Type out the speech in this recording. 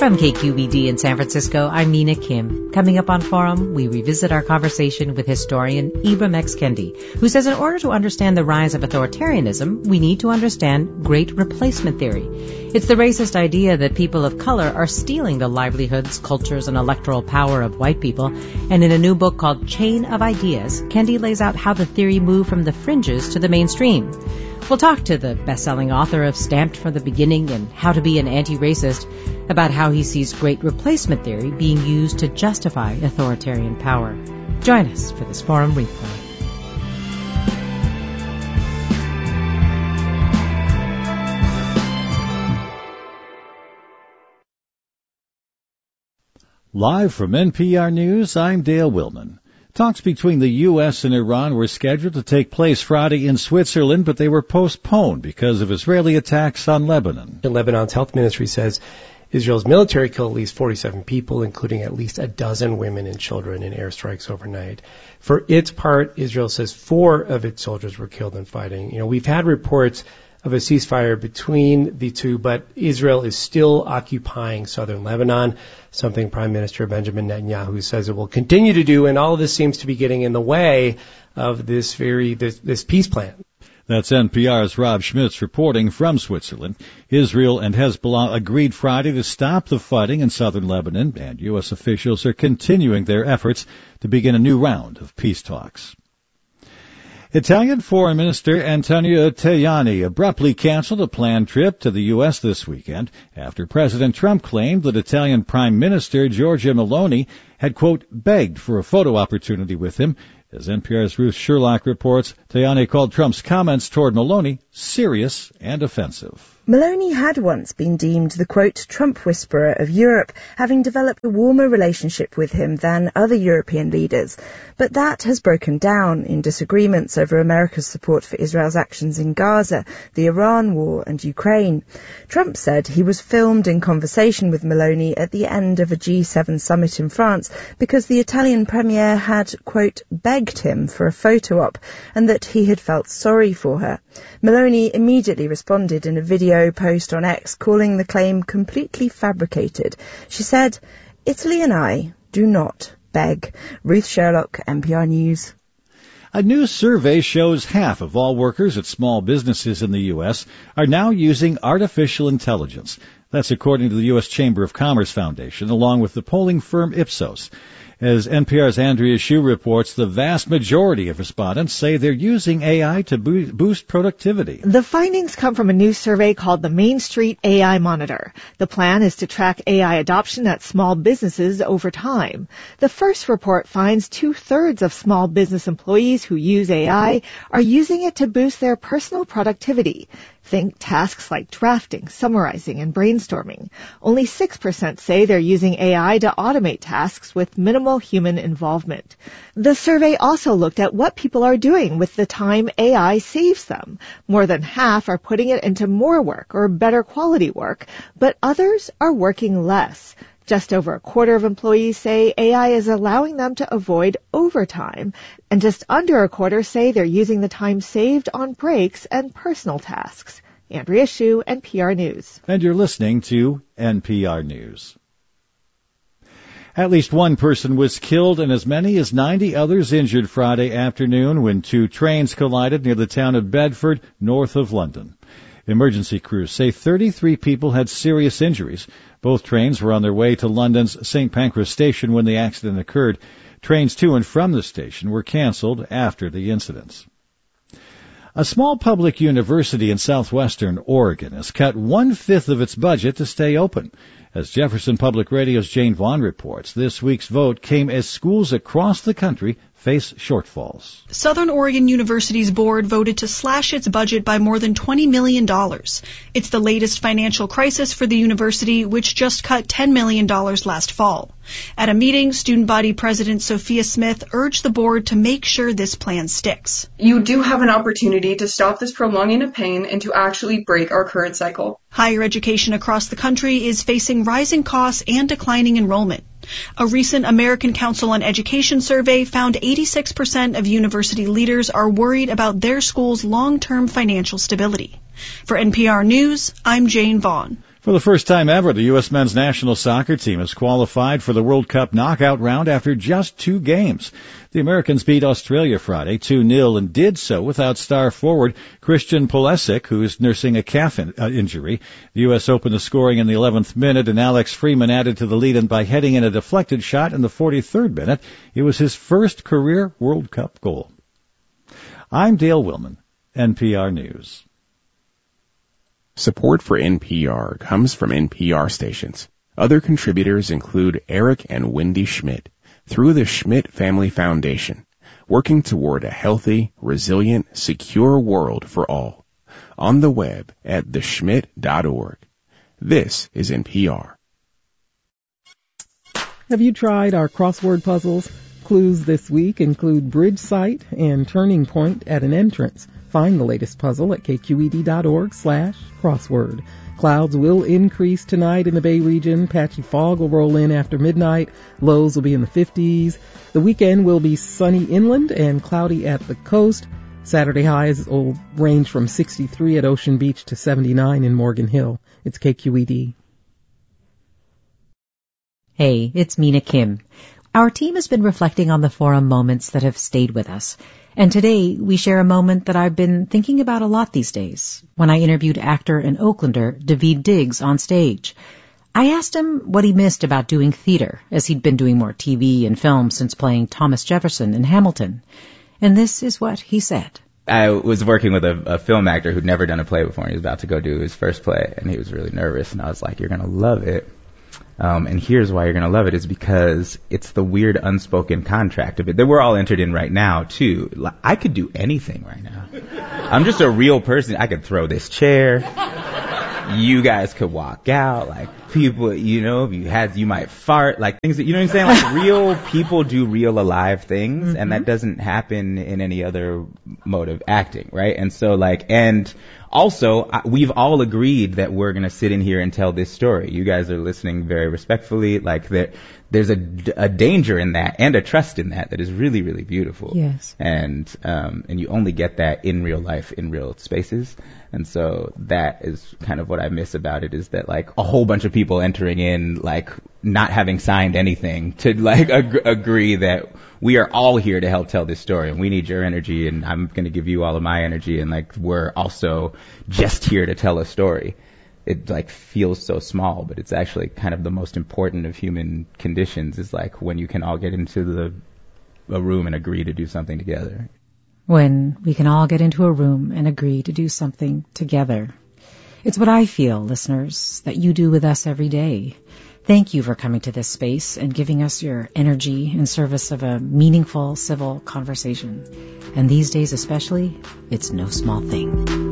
From KQED in San Francisco, I'm Mina Kim. Coming up on Forum, we revisit our conversation with historian Ibram X. Kendi, who says in order to understand the rise of authoritarianism, we need to understand Great Replacement Theory. It's the racist idea that people of color are stealing the livelihoods, cultures, and electoral power of white people. And in a new book called Chain of Ideas, Kendi lays out how the theory moved from the fringes to the mainstream. We'll talk to the best-selling author of Stamped from the Beginning and How to Be an Anti-Racist about how he sees Great Replacement Theory being used to justify authoritarian power. Join us for this Forum replay. Live from NPR News, I'm Dale Willman. Talks between the U.S. and Iran were scheduled to take place Friday in Switzerland, but they were postponed because of Israeli attacks on Lebanon. Lebanon's health ministry says Israel's military killed at least 47 people, including at least a dozen women and children in airstrikes overnight. For its part, Israel says 4 of its soldiers were killed in fighting. We've had reports of a ceasefire between the two, but Israel is still occupying southern Lebanon, something Prime Minister Benjamin Netanyahu says it will continue to do, and all of this seems to be getting in the way of this peace plan. That's NPR's Rob Schmitz reporting from Switzerland. Israel and Hezbollah agreed Friday to stop the fighting in southern Lebanon, and U.S. officials are continuing their efforts to begin a new round of peace talks. Italian Foreign Minister Antonio Tajani abruptly canceled a planned trip to the U.S. this weekend after President Trump claimed that Italian Prime Minister Giorgia Meloni had, quote, begged for a photo opportunity with him. As NPR's Ruth Sherlock reports, Tajani called Trump's comments toward Meloni serious and offensive. Meloni had once been deemed the, quote, Trump whisperer of Europe, having developed a warmer relationship with him than other European leaders. But that has broken down in disagreements over America's support for Israel's actions in Gaza, the Iran war and Ukraine. Trump said he was filmed in conversation with Meloni at the end of a G7 summit in France because the Italian premier had, quote, begged him for a photo op and that he had felt sorry for her. Meloni immediately responded in a video post on X calling the claim completely fabricated. She said, Italy and I do not beg. Ruth Sherlock, NPR News. A new survey shows half of all workers at small businesses in the U.S. are now using artificial intelligence. That's according to the U.S. Chamber of Commerce Foundation, along with the polling firm Ipsos. As NPR's Andrea Hsu reports, the vast majority of respondents say they're using AI to boost productivity. The findings come from a new survey called the Main Street AI Monitor. The plan is to track AI adoption at small businesses over time. The first report finds 2/3 of small business employees who use AI are using it to boost their personal productivity. Think tasks like drafting, summarizing, and brainstorming. Only 6% say they're using AI to automate tasks with minimal human involvement. The survey also looked at what people are doing with the time AI saves them. More than half are putting it into more work or better quality work, but others are working less. Just over a quarter of employees say AI is allowing them to avoid overtime, and just under a quarter say they're using the time saved on breaks and personal tasks. Andrea Hsu, NPR News. And you're listening to NPR News. At least one person was killed and as many as 90 others injured Friday afternoon when 2 trains collided near the town of Bedford, north of London. Emergency crews say 33 people had serious injuries. Both trains were on their way to London's St. Pancras station when the accident occurred. Trains to and from the station were canceled after the incidents. A small public university in southwestern Oregon has cut 1/5 of its budget to stay open. As Jefferson Public Radio's Jane Vaughn reports, this week's vote came as schools across the country face shortfalls. Southern Oregon University's board voted to slash its budget by more than $20 million. It's the latest financial crisis for the university, which just cut $10 million last fall. At a meeting, student body president Sophia Smith urged the board to make sure this plan sticks. You do have an opportunity to stop this prolonging of pain and to actually break our current cycle. Higher education across the country is facing rising costs and declining enrollment. A recent American Council on Education survey found 86% of university leaders are worried about their school's long-term financial stability. For NPR News, I'm Jane Vaughn. For the first time ever, the U.S. men's national soccer team has qualified for the World Cup knockout round after just 2 games. The Americans beat Australia Friday 2-0 and did so without star forward Christian Pulisic, who is nursing a calf injury. The U.S. opened the scoring in the 11th minute, and Alex Freeman added to the lead and by heading in a deflected shot in the 43rd minute. It was his first career World Cup goal. I'm Dale Willman, NPR News. Support for NPR comes from NPR stations. Other contributors include Eric and Wendy Schmidt through the Schmidt Family Foundation, working toward a healthy, resilient, secure world for all. On the web at theschmidt.org. This is NPR. Have you tried our crossword puzzles? Clues this week include bridge site and turning point at an entrance. Find the latest puzzle at kqed.org/crossword. Clouds will increase tonight in the Bay region. Patchy fog will roll in after midnight. Lows will be in the 50s. The weekend will be sunny inland and cloudy at the coast. Saturday highs will range from 63 at Ocean Beach to 79 in Morgan Hill. It's KQED. Hey, it's Mina Kim. Our team has been reflecting on the forum moments that have stayed with us. And today, we share a moment that I've been thinking about a lot these days, when I interviewed actor and Oaklander Daveed Diggs on stage. I asked him what he missed about doing theater, as he'd been doing more TV and film since playing Thomas Jefferson in Hamilton. And this is what he said. I was working with a film actor who'd never done a play before, and he was about to go do his first play, and he was really nervous, and I was like, you're going to love it. And here's why you're going to love it, is because it's the weird unspoken contract of it that we're all entered in right now, too. Like, I could do anything right now. I'm just a real person. I could throw this chair. You guys could walk out. Like, people, if you might fart. Like, things that, you know what I'm saying? Like, real people do real alive things, and that doesn't happen in any other mode of acting, right? And so, and also, we've all agreed that we're going to sit in here and tell this story. You guys are listening very respectfully. Like, there's a danger in that and a trust in that is really, really beautiful. Yes. And you only get that in real life, in real spaces. And so that is kind of what I miss about it, is that, like, a whole bunch of people entering in, like, not having signed anything to, like, agree that we are all here to help tell this story, and we need your energy, and I'm going to give you all of my energy, and, like, we're also just here to tell a story. It, like, feels so small, but it's actually kind of the most important of human conditions, is, like, when you can all get into a room and agree to do something together. When we can all get into a room and agree to do something together. It's what I feel, listeners, that you do with us every day. Thank you for coming to this space and giving us your energy in service of a meaningful civil conversation. And these days especially, it's no small thing.